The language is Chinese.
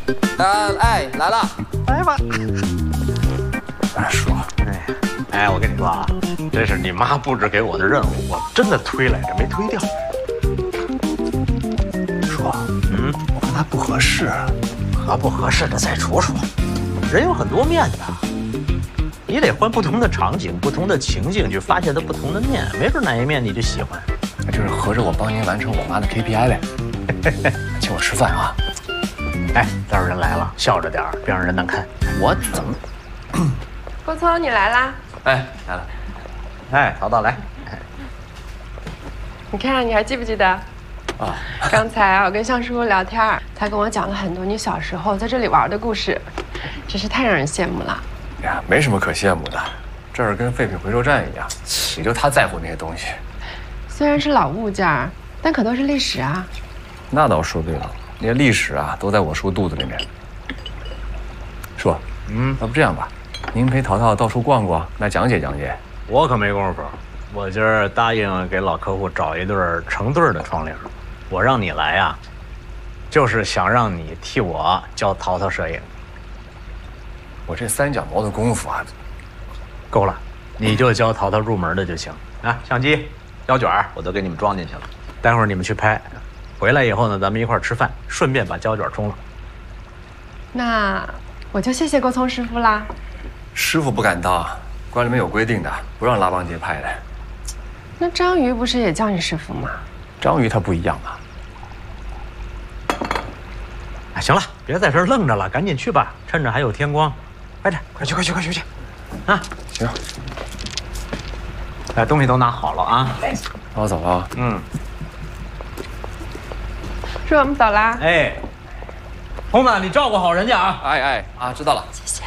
哎，来了， 来吧。 叔，哎，我跟你说啊，这是你妈布置给我的任务，我真的推来着，没推掉。 叔，我看他不合适， 合不合适的再说说。人有很多面的，你得换不同的场景、不同的情境去发现它不同的面，没准哪一面你就喜欢。 那就是合着我帮您完成我妈的 KPI 呗。请我吃饭啊！ 哎，待会儿人来了，笑着点儿，别让人难看。 我怎么？ 郭聪，你来啦！ 哎，来了。 哎，淘淘来。 你看，你还记不记得？ 啊， 刚才我跟向师傅聊天，他跟我讲了很多你小时候在这里玩的故事，真是太让人羡慕了。 呀，没什么可羡慕的，这儿跟废品回收站一样，也就他在乎那些东西。 虽然是老物件，但可都是历史啊。 那倒说对了，那些历史啊，都在我叔肚子里面。叔，要不这样吧，您陪淘淘到处逛逛，来讲解讲解。 我可没工夫，我今儿答应给老客户找一对成对的窗帘，我让你来啊，就是想让你替我教淘淘摄影。 我这三脚猫的功夫啊， 够了，你就教淘淘入门的就行啊。相机、胶卷我都给你们装进去了，待会儿你们去拍，回来以后呢，咱们一块儿吃饭，顺便把胶卷冲了。 那我就谢谢郭聪师傅啦。 师傅不敢当，关里面有规定的，不让拉帮结派的。 那章鱼不是也叫你师傅吗？ 章鱼他不一样啊。 哎，行了，别在这儿愣着了，赶紧去吧，趁着还有天光，快点，快去，啊！ 行， 哎，东西都拿好了啊。 那我走了啊。 师傅，我们走啦。 哎，红子，你照顾好人家啊。 哎，知道了。 谢谢。